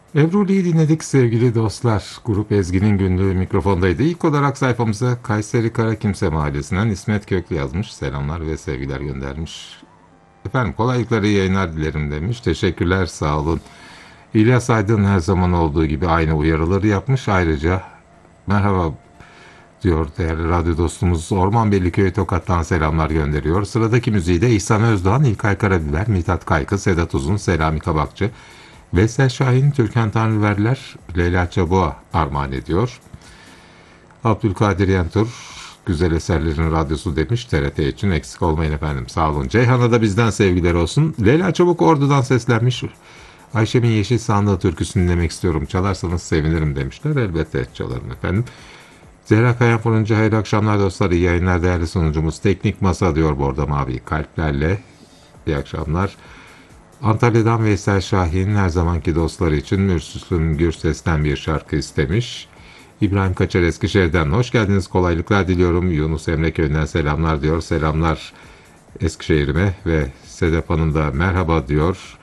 Ebru'yu dinledik sevgili dostlar. Grup Ezgi'nin günlüğü mikrofondaydı. İlk olarak sayfamıza Kayseri Karakimse Mahallesi'nden İsmet Köklü yazmış. Selamlar ve sevgiler göndermiş. Efendim kolaylıklar iyi yayınlar dilerim demiş. Teşekkürler sağ olun. İlyas Aydın her zaman olduğu gibi aynı uyarıları yapmış. Ayrıca merhaba diyor değerli radyo dostumuz Orman Belliköy Tokat'tan selamlar gönderiyor. Sıradaki müziği de İhsan Özdoğan, İlkay Karabiber, Mithat Kaykı, Sedat Uzun, Selami Kabakçı, Veysel Şahin, Türkan Tanrıverler, Leyla Çabuğa armağan ediyor. Abdülkadir Yentur, güzel eserlerin radyosu demiş TRT için eksik olmayın efendim sağ olun. Ceyhan'a da bizden sevgiler olsun. Leyla Çabuk Ordu'dan seslenmiş. Ayşem'in Yeşil Sandığı türküsünü dinlemek istiyorum. Çalarsanız sevinirim demişler. Elbette çalarım efendim. Zehra Kayan Fırıncı hayırlı akşamlar dostlar. İyi yayınlar değerli sunucumuz. Teknik Masa diyor Borda Mavi kalplerle. İyi akşamlar. Antalya'dan Veysel Şahin her zamanki dostları için Müslüm Gürses'ten bir şarkı istemiş. İbrahim Kaçar Eskişehir'den hoş geldiniz kolaylıklar diliyorum. Yunus Emre Köyü'nden selamlar diyor. Selamlar Eskişehir'ime ve Sedef Hanım da merhaba diyor.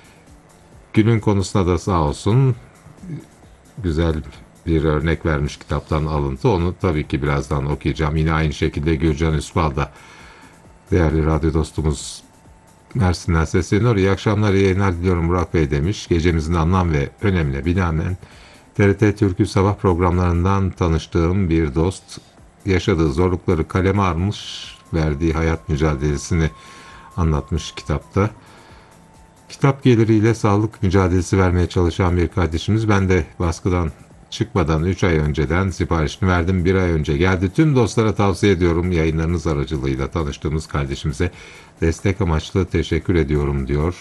Günün konusuna da sağ olsun güzel bir örnek vermiş kitaptan alıntı. Onu tabii ki birazdan okuyacağım. Yine aynı şekilde Gürcan Üspal da değerli radyo dostumuz Mersin'den sesleniyor. İyi akşamlar, iyi yayınlar diliyorum Murat Bey demiş. Gecemizin anlam ve önemine binaen TRT Türkü sabah programlarından tanıştığım bir dost yaşadığı zorlukları kaleme almış, verdiği hayat mücadelesini anlatmış kitapta. Kitap geliriyle sağlık mücadelesi vermeye çalışan bir kardeşimiz. Ben de baskıdan çıkmadan 3 ay önceden siparişini verdim. 1 ay önce geldi. Tüm dostlara tavsiye ediyorum. Yayınlarınız aracılığıyla tanıştığımız kardeşimize destek amaçlı teşekkür ediyorum diyor.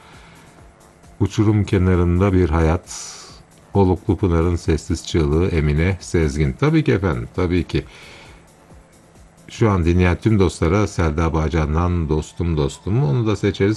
Uçurum kenarında bir hayat. Oluklu Pınar'ın sessiz çığlığı Emine Sezgin. Tabii ki efendim, tabii ki. Şu an dinleyen tüm dostlara Selda Bağcan'dan dostum dostum onu da seçeriz.